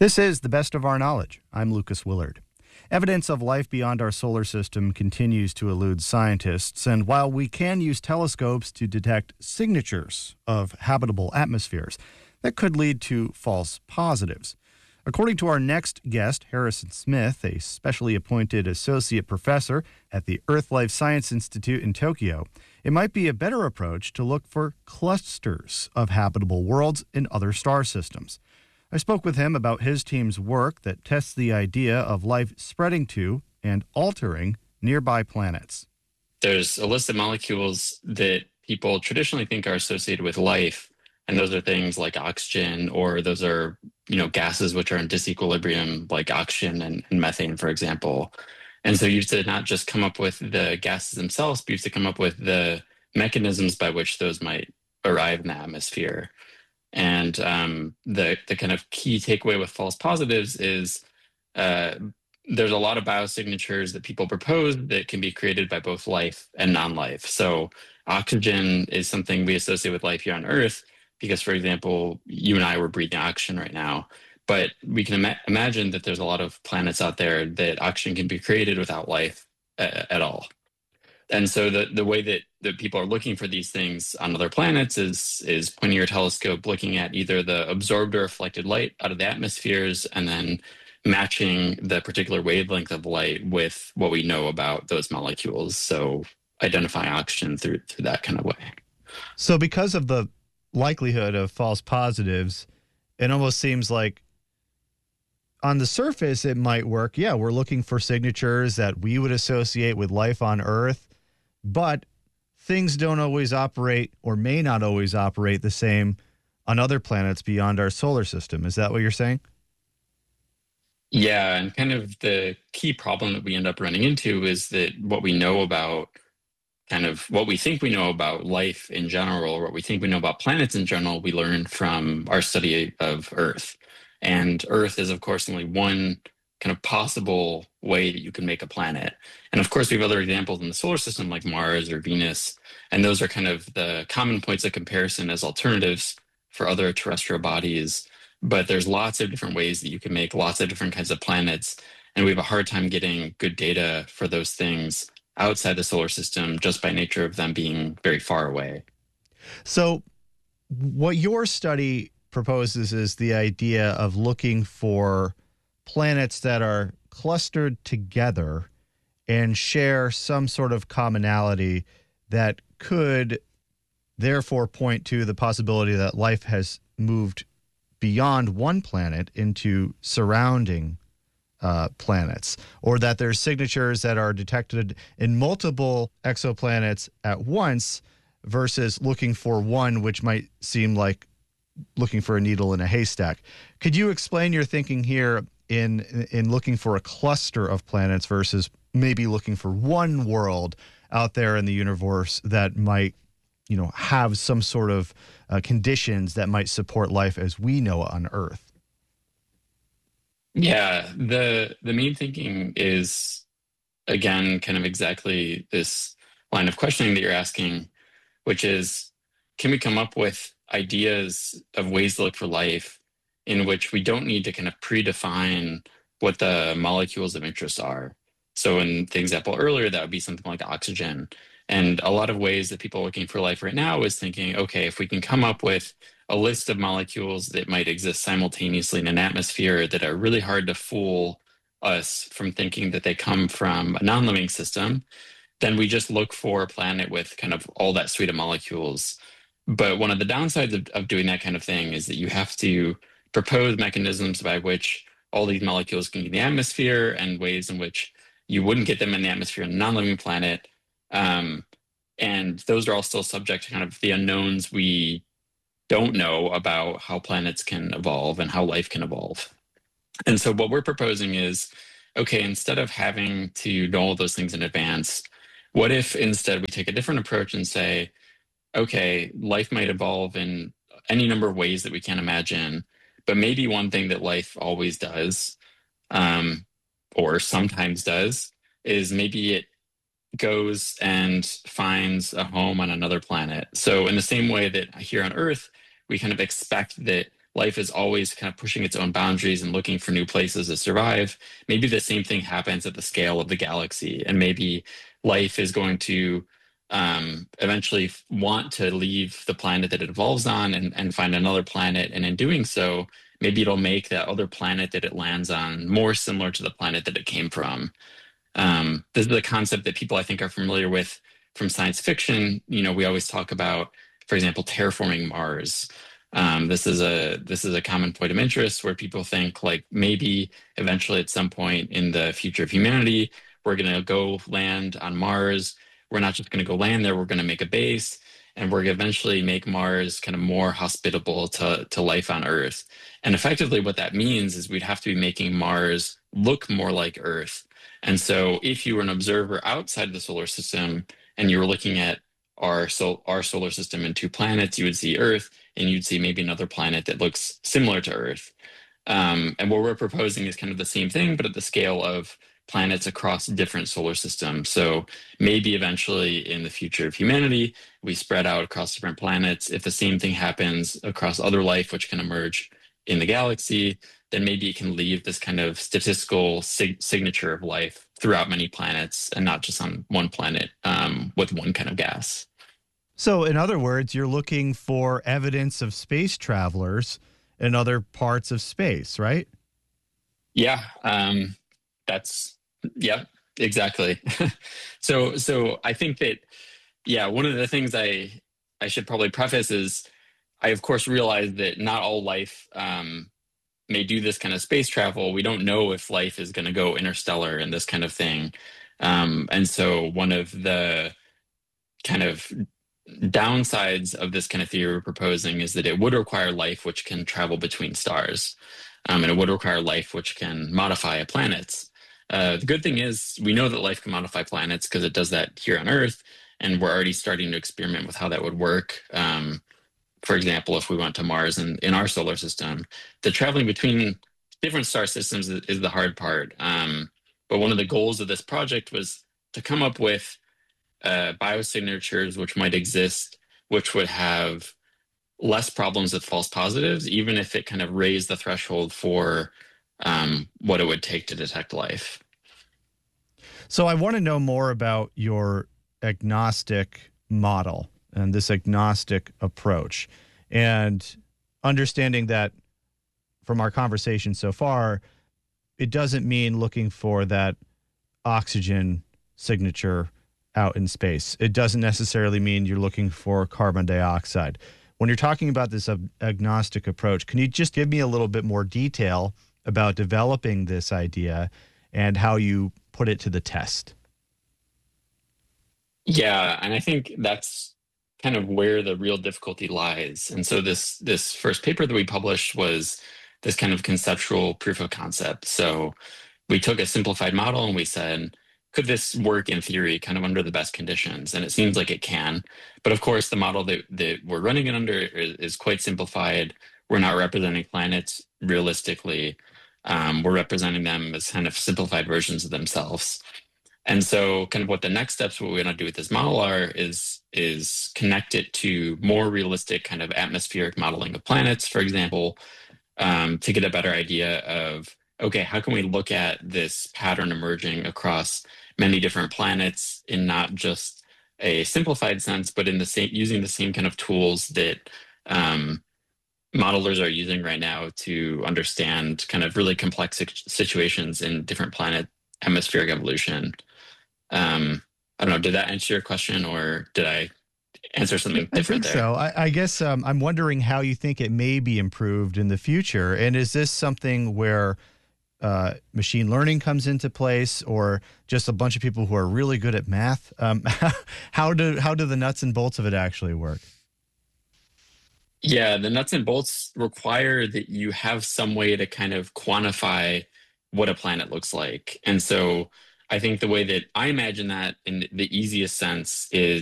This is The Best of Our Knowledge. I'm Lucas Willard. Evidence of life beyond our solar system continues to elude scientists, and while we can use telescopes to detect signatures of habitable atmospheres, that could lead to false positives. According to our next guest, Harrison Smith, a specially appointed associate professor at the Earth Life Science Institute in Tokyo, it might be a better approach to look for clusters of habitable worlds in other star systems. I spoke with him about his team's work that tests the idea of life spreading to and altering nearby planets. There's a list of molecules that people traditionally think are associated with life, and those are things like oxygen, or those are, gases which are in disequilibrium, like oxygen and methane, for example. And so you used to not just come up with the gases themselves, but you used to come up with the mechanisms by which those might arrive in the atmosphere. And the kind of key takeaway with false positives is there's a lot of biosignatures that people propose that can be created by both life and non-life. So oxygen is something we associate with life here on Earth because, for example, you and I were breathing oxygen right now. But we can imagine that there's a lot of planets out there that oxygen can be created without life at all. And so the way that people are looking for these things on other planets is pointing your telescope, looking at either the absorbed or reflected light out of the atmospheres, and then matching the particular wavelength of light with what we know about those molecules. So identifying oxygen through that kind of way. So because of the likelihood of false positives, it almost seems like on the surface it might work. Yeah, we're looking for signatures that we would associate with life on Earth, but things don't always operate or may not always operate the same on other planets beyond our solar system. Is that what you're saying? Yeah, and kind of the key problem that we end up running into is that what we know about kind of what we think we know about life in general, or what we think we know about planets in general, we learn from our study of Earth. And Earth is, of course, only one kind of possible way that you can make a planet. And of course, we have other examples in the solar system like Mars or Venus, and those are kind of the common points of comparison as alternatives for other terrestrial bodies. But there's lots of different ways that you can make lots of different kinds of planets, and we have a hard time getting good data for those things outside the solar system just by nature of them being very far away. So what your study proposes is the idea of looking for planets that are clustered together and share some sort of commonality that could therefore point to the possibility that life has moved beyond one planet into surrounding planets, or that there's signatures that are detected in multiple exoplanets at once versus looking for one, which might seem like looking for a needle in a haystack. Could you explain your thinking here in looking for a cluster of planets versus maybe looking for one world out there in the universe that might, have some sort of conditions that might support life as we know it on Earth? Yeah, the main thinking is, again, kind of exactly this line of questioning that you're asking, which is, can we come up with ideas of ways to look for life in which we don't need to kind of predefine what the molecules of interest are? So in the example earlier, that would be something like oxygen. And a lot of ways that people are looking for life right now is thinking, okay, if we can come up with a list of molecules that might exist simultaneously in an atmosphere that are really hard to fool us from thinking that they come from a non-living system, then we just look for a planet with kind of all that suite of molecules. But one of the downsides of doing that kind of thing is that you have to propose mechanisms by which all these molecules can get in the atmosphere, and ways in which you wouldn't get them in the atmosphere on a non-living planet. And those are all still subject to kind of the unknowns we don't know about how planets can evolve and how life can evolve. And so what we're proposing is, okay, instead of having to know all those things in advance, what if instead we take a different approach and say, okay, life might evolve in any number of ways that we can't imagine, but maybe one thing that life always does, or sometimes does, is maybe it goes and finds a home on another planet. So in the same way that here on Earth, we kind of expect that life is always kind of pushing its own boundaries and looking for new places to survive, maybe the same thing happens at the scale of the galaxy. And maybe life is going to eventually want to leave the planet that it evolves on and find another planet. And in doing so, maybe it'll make that other planet that it lands on more similar to the planet that it came from. This is a concept that people I think are familiar with from science fiction. We always talk about, for example, terraforming Mars. This is a common point of interest where people think like maybe eventually at some point in the future of humanity, we're going to go land on Mars. We're not just going to go land there, we're going to make a base, and we're going to eventually make Mars kind of more hospitable to life on Earth. And effectively what that means is we'd have to be making Mars look more like Earth. And so if you were an observer outside of the solar system and you were looking at our solar system and two planets, you would see Earth and you'd see maybe another planet that looks similar to Earth. And what we're proposing is kind of the same thing, but at the scale of planets across different solar systems. So maybe eventually in the future of humanity, we spread out across different planets. If the same thing happens across other life, which can emerge in the galaxy, then maybe it can leave this kind of statistical signature of life throughout many planets and not just on one planet with one kind of gas. So, in other words, you're looking for evidence of space travelers in other parts of space, right? Yeah, yeah, exactly. So I think that, yeah, one of the things I should probably preface is I, of course, realize that not all life may do this kind of space travel. We don't know if life is going to go interstellar and this kind of thing. And so one of the kind of downsides of this kind of theory we're proposing is that it would require life which can travel between stars. And it would require life which can modify planets. The good thing is we know that life can modify planets because it does that here on Earth, and we're already starting to experiment with how that would work. For example, if we went to Mars in our solar system, the traveling between different star systems is the hard part. But one of the goals of this project was to come up with biosignatures which might exist, which would have less problems with false positives, even if it kind of raised the threshold for what it would take to detect life. So I want to know more about your agnostic model and this agnostic approach, and understanding that from our conversation so far, it doesn't mean looking for that oxygen signature out in space. It doesn't necessarily mean you're looking for carbon dioxide. When you're talking about this agnostic approach, can you just give me a little bit more detail about developing this idea and how you put it to the test? Yeah, and I think that's kind of where the real difficulty lies. And so this first paper that we published was this kind of conceptual proof of concept. So we took a simplified model and we said, could this work in theory kind of under the best conditions? And it seems like it can. But of course, the model that we're running it under is quite simplified. We're not representing planets realistically. We're representing them as kind of simplified versions of themselves. And so kind of what the next steps, what we want to do with this model is connect it to more realistic kind of atmospheric modeling of planets, for example, to get a better idea of, okay, how can we look at this pattern emerging across many different planets in not just a simplified sense, but in the same, using the same kind of tools that modelers are using right now to understand kind of really complex situations in different planet atmospheric evolution. I don't know, did that answer your question, or did I answer something different there? I think so. I guess I'm wondering how you think it may be improved in the future. And is this something where machine learning comes into place, or just a bunch of people who are really good at math? How do the nuts and bolts of it actually work? Yeah, the nuts and bolts require that you have some way to kind of quantify what a planet looks like. And so I think the way that I imagine that in the easiest sense is